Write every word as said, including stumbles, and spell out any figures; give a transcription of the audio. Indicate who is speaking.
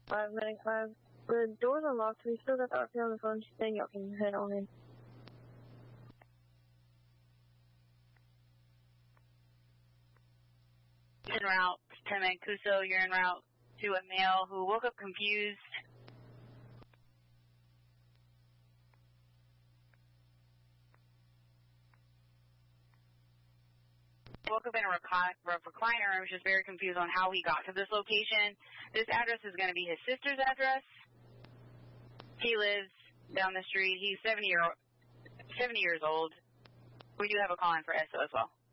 Speaker 1: five Medic five. The doors are locked. We still got the R P on the phone. She's saying y'all can head on in.
Speaker 2: En route, ten Mancuso, you're en route to a male who woke up confused. Woke up in a recliner and was just very confused on how he got to this location. This address is going to be his sister's address. He lives down the street. He's seventy, year, seventy years old. We do have a call in for S O as well.